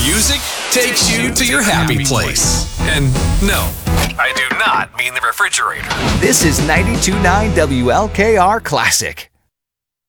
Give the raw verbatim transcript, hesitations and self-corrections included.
music takes you to your happy place. And no, I do not mean the refrigerator. This is ninety-two point nine W L K R Classic.